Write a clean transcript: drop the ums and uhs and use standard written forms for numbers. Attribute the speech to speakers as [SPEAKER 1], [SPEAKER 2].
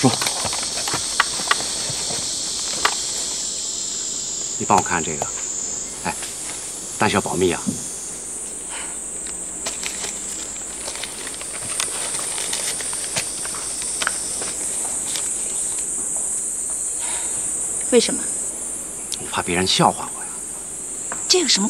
[SPEAKER 1] 说。你帮我看这个，哎，但需要保密啊。
[SPEAKER 2] 为什么？
[SPEAKER 1] 我怕别人笑话我呀。
[SPEAKER 2] 这有什么